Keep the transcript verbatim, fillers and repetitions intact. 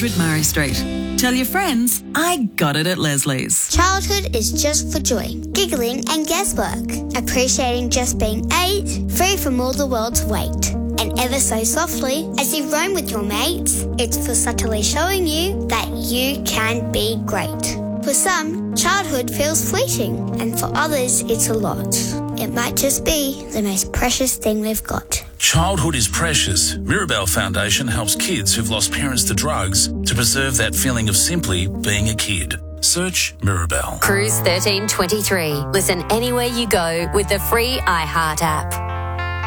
hundred Murray Street. Tell your friends I got it at Leslie's. Childhood is just for joy, giggling and guesswork. Appreciating just being eight, free from all the world's weight. And ever so softly, as you roam with your mates, it's for subtly showing you that you can be great. For some, childhood feels fleeting, and for others, it's a lot. It might just be the most precious thing we've got. Childhood is precious. Mirabelle Foundation helps kids who've lost parents to drugs to preserve that feeling of simply being a kid. Search Mirabelle. Cruise thirteen twenty-three. Listen anywhere you go with the free iHeart app.